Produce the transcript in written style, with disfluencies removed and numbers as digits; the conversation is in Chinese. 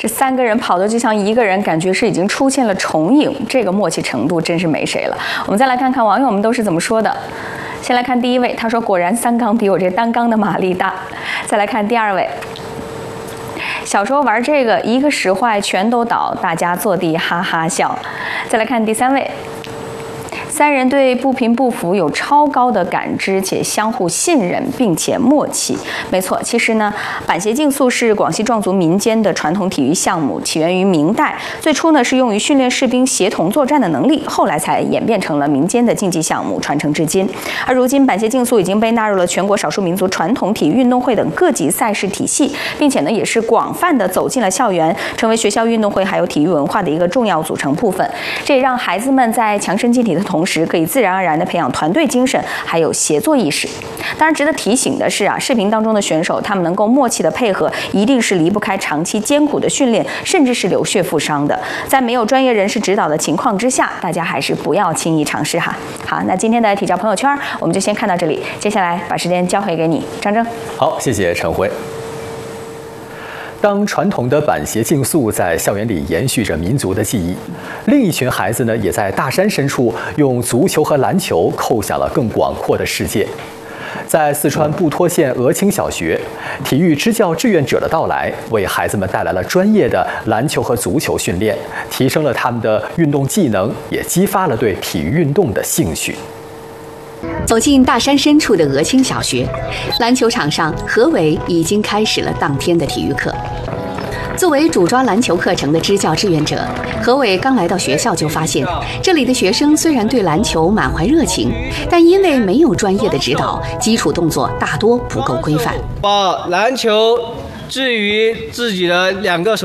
这3个人跑得就像一个人，感觉是已经出现了重影，这个默契程度真是没谁了。我们再来看看网友们都是怎么说的。先来看第1位，他说果然3缸比我这单缸的马力大。再来看第2位。小时候玩这个，一个使坏全都倒，大家坐地哈哈笑。再来看第3位，3人对不平不服有超高的感知，且相互信任，并且默契。没错，其实呢，板鞋竞速是广西壮族民间的传统体育项目，起源于明代。最初呢是用于训练士兵协同作战的能力，后来才演变成了民间的竞技项目，传承至今。而如今，板鞋竞速已经被纳入了全国少数民族传统体育运动会等各级赛事体系，并且呢也是广泛的走进了校园，成为学校运动会还有体育文化的一个重要组成部分。这也让孩子们在强身健体的同时，可以自然而然地培养团队精神，还有协作意识。当然，值得提醒的是视频当中的选手，他们能够默契的配合，一定是离不开长期艰苦的训练，甚至是流血负伤的。在没有专业人士指导的情况之下，大家还是不要轻易尝试哈。好，那今天的体教朋友圈我们就先看到这里，接下来把时间交回给你，张征。 好，谢谢陈辉。当传统的板鞋竞速在校园里延续着民族的记忆，另一群孩子呢，也在大山深处用足球和篮球叩响了更广阔的世界。在四川布托县鹅青小学，体育支教志愿者的到来，为孩子们带来了专业的篮球和足球训练，提升了他们的运动技能，也激发了对体育运动的兴趣。 走进大山深处的鹅青小学，篮球场上，何伟已经开始了当天的体育课。作为主抓篮球课程的支教志愿者，何伟刚来到学校就发现，这里的学生虽然对篮球满怀热情，但因为没有专业的指导，基础动作大多不够规范。 把篮球置于自己的2个手